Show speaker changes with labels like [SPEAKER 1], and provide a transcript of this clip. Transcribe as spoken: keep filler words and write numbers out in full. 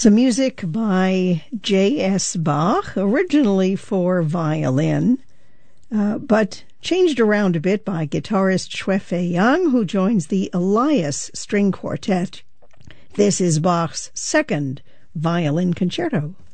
[SPEAKER 1] Some music by J S Bach, originally for violin, uh, but changed around a bit by guitarist Shui-Fei Yang, who joins the Elias String Quartet. This is Bach's second violin concerto.